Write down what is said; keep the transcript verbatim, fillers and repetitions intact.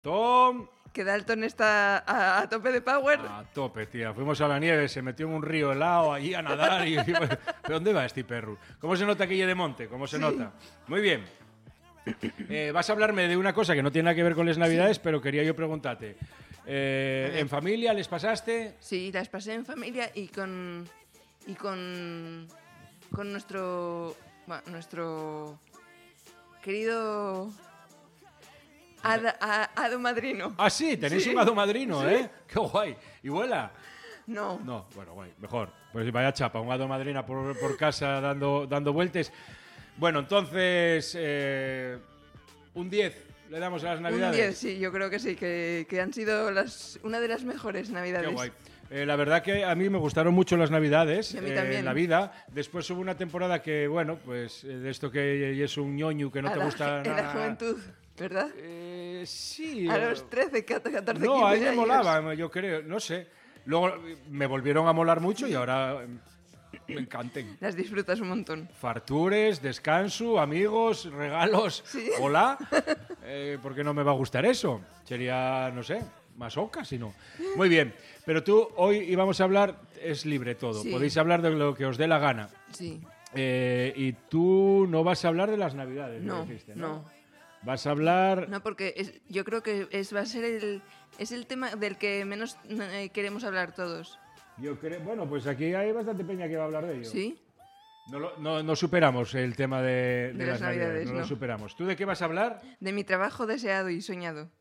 Tom. Que Dalton está a, a tope de power. A tope, tía. Fuimos a la nieve, se metió en un río helado allí a nadar. Y, y, ¿pero dónde va este perro? ¿Cómo se nota aquello de monte? ¿Cómo se sí. nota? Muy bien. Eh, vas a hablarme de una cosa que no tiene nada que ver con las Navidades, sí. pero quería yo preguntarte. Eh, ¿En familia les pasaste? Sí, las pasé en familia y con y con con nuestro bueno, nuestro querido hada, hado madrino. Ah, sí, tenéis sí. un hado madrino, ¿eh? Sí. Qué guay. ¿Y vuela? No. No, bueno, guay, mejor. Pues vaya chapa, un hado madrina por, por casa dando, dando vueltas. Bueno, entonces, eh, un diez le damos a las Navidades. Un diez, sí, yo creo que sí, que, que han sido las, una de las mejores Navidades. Qué guay. Eh, la verdad que a mí me gustaron mucho las Navidades y a mí eh, también. en la vida. Después hubo una temporada que, bueno, pues de esto que es un ñoño que no a te la, gusta nada. En la juventud, ¿verdad? Eh, sí. A los trece, catorce, no, quince años. No, ahí me molaba, yo creo, no sé. Luego me volvieron a molar mucho y ahora me encantan. Las disfrutas un montón. Fartures, descanso, amigos, regalos. ¿Sí? Hola. Eh, ¿Por qué no me va a gustar eso? Sería, no sé, masoca, si no. Muy bien. Pero tú, hoy íbamos a hablar, es libre todo. Sí. Podéis hablar de lo que os dé la gana. Sí. Eh, y tú no vas a hablar de las Navidades, no, dijiste, ¿no? No. Vas a hablar... No, porque es, yo creo que es, va a ser el, es el tema del que menos eh, queremos hablar todos. Yo creo, bueno, pues aquí hay bastante peña que va a hablar de ello. ¿Sí? No, lo, no, no superamos el tema de, de, de las, las Navidades, no, no lo superamos. ¿Tú de qué vas a hablar? De mi trabajo deseado y soñado.